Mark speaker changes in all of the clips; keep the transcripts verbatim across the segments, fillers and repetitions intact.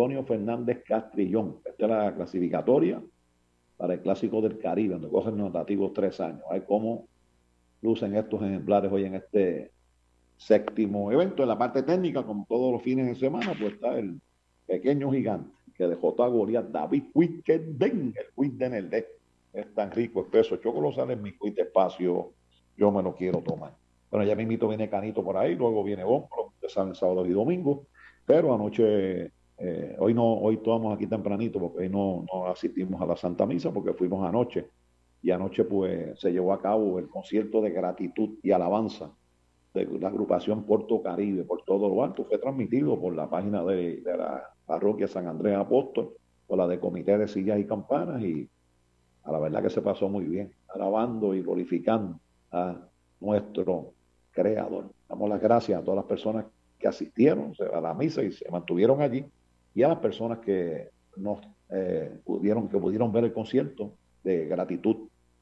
Speaker 1: Antonio Fernández Castrillón. Esta es la clasificatoria para el Clásico del Caribe, donde cogen notativos tres años. Hay cómo lucen estos ejemplares hoy en este séptimo evento. En la parte técnica, como todos los fines de semana, pues está el pequeño gigante que dejó a Goliat, David Wickenden, el Wickenden, el de es tan rico, espeso, chocolate en mi cuit espacio, yo me lo quiero tomar. Bueno, ya mismito viene Canito por ahí, luego viene Bombro, ustedes saben, sábado y domingo, pero anoche, eh, hoy no, hoy tomamos aquí tempranito, porque hoy no, no asistimos a la Santa Misa, porque fuimos anoche, y anoche pues se llevó a cabo el concierto de gratitud y alabanza de la agrupación Puerto Caribe, por todo lo alto, fue transmitido por la página de, de la parroquia San Andrés Apóstol, por la de Comité de Sillas y Campanas, y a la verdad que se pasó muy bien, alabando y glorificando a nuestro Creador. Damos las gracias a todas las personas que asistieron a la misa y se mantuvieron allí, y a las personas que nos eh, pudieron, que pudieron ver el concierto de gratitud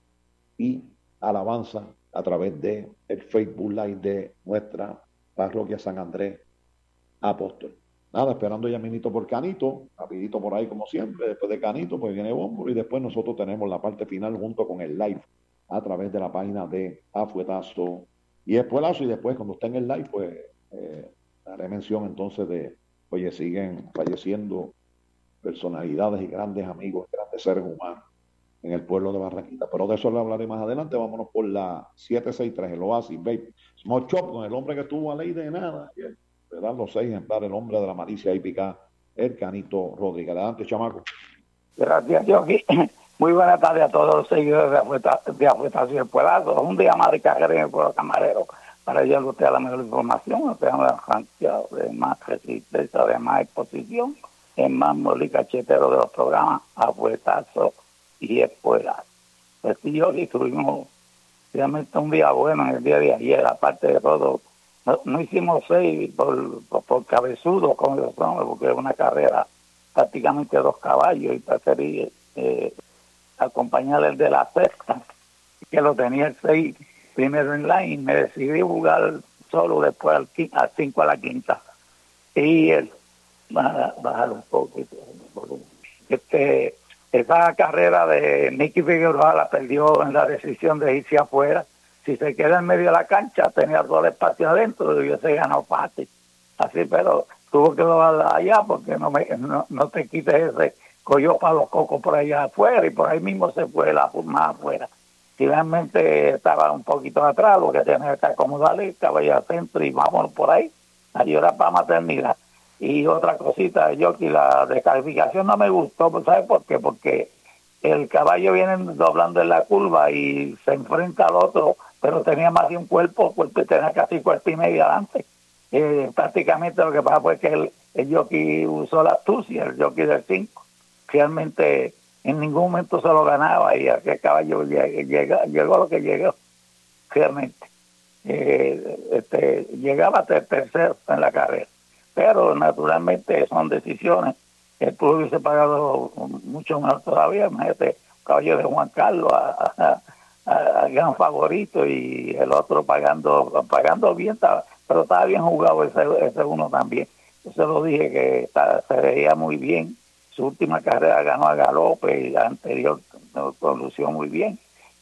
Speaker 1: y alabanza a través de el Facebook Live de nuestra parroquia San Andrés Apóstol. Nada, esperando ya minito por Canito, rapidito por ahí como siempre. Después de Canito pues viene Bombo, y después nosotros tenemos la parte final junto con el live a través de la página de Afuetazo y Espuelazo. Y después cuando esté en el live pues eh, haré mención entonces de, oye, siguen falleciendo personalidades y grandes amigos, grandes seres humanos en el pueblo de Barranquita, pero de eso le hablaré más adelante. Vámonos por la siete seis tres, el Oasis, baby. Small Chop, con el hombre que estuvo a ley de nada, le dan los seis ejemplares, el hombre de la malicia hípica, el Canito Rodríguez. Adelante, chamaco.
Speaker 2: Gracias, Jockey. Muy buenas tardes a todos los seguidores de Afuetazo y Espuelazo. Un día más de carrera en el pueblo camarero para llevarle a usted a la mejor información, esperando la franquia de más resistencia, de más exposición, en más moli cachetero de los programas Afuetazo y Espuelazo. Pues sí, Jockey, tuvimos realmente un día bueno en el día de ayer, aparte de todo. No, no hicimos seis por, por, por cabezudo, como los hombres, porque es una carrera prácticamente dos caballos, y preferí eh, acompañar el de la sexta, que lo tenía el seis primero en line, y me decidí jugar solo después al, al cinco a la quinta. Y el, bajar, bajar un poquito. Este, esa carrera de Nicky Figueroa la perdió en la decisión de irse afuera. Si se queda en medio de la cancha, tenía todo el espacio adentro y hubiese ganado fácil. Así, pero tuvo que bajarla allá porque no, me, no, no te quites ese cogió para los cocos por allá afuera, y por ahí mismo se fue la más afuera. Finalmente estaba un poquito atrás, lo que tenía que acomodarle, estaba allá al centro y vámonos por ahí a llorar para maternidad. Y otra cosita, Jockey, la descalificación no me gustó, ¿sabes por qué? Porque el caballo viene doblando en la curva y se enfrenta al otro, pero tenía más de un cuerpo, porque tenía casi cuerpo y medio adelante. Eh, prácticamente lo que pasa fue que el, el jockey usó la astucia, el jockey del cinco. Realmente en ningún momento se lo ganaba, y aquel caballo llegó, llegó lo que llegó, realmente. Eh, este, llegaba hasta el tercero en la carrera. Pero naturalmente son decisiones. El pueblo hubiese pagado mucho más todavía. Imagínate, caballo de Juan Carlos a, a, a, a gran favorito, y el otro pagando pagando bien, estaba, pero estaba bien jugado ese, ese uno también. Yo se lo dije que está, se veía muy bien. Su última carrera ganó a galope, y la anterior condució muy bien.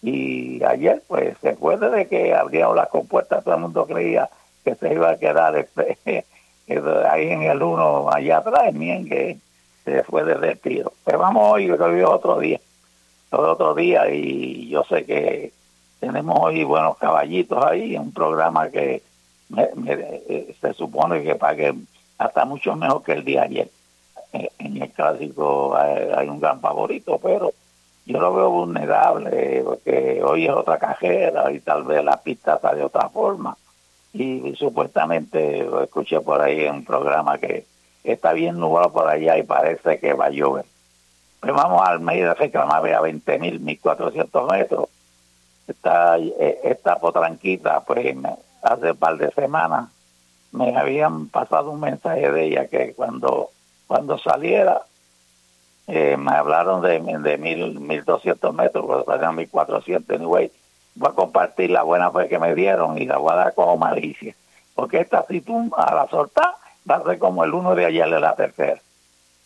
Speaker 2: Y ayer pues se fue desde que abrieron las compuertas, todo el mundo creía que se iba a quedar este, ahí en el uno allá atrás, bien que se fue de retiro. Pero vamos hoy, que hoy es otro día, otro día, y yo sé que tenemos hoy buenos caballitos ahí, un programa que me, me, se supone que pague hasta mucho mejor que el día de ayer. En el clásico hay, hay un gran favorito, pero yo lo veo vulnerable, porque hoy es otra cajera y tal vez la pista está de otra forma. Y, y supuestamente lo escuché por ahí en un programa que está bien nublado por allá y parece que va a llover. Pero vamos a Almeida, reclamaba a veinte mil, mil cuatrocientos metros. Esta, esta potranquita, pues hace un par de semanas me habían pasado un mensaje de ella que cuando cuando saliera eh, me hablaron de, de mil, mil doscientos metros, pero salían mil cuatrocientos. Anyway, voy a compartir la buena fe que me dieron y la voy a dar como malicia, porque esta, si tú a la soltar, va a ser como el uno de ayer de la tercera.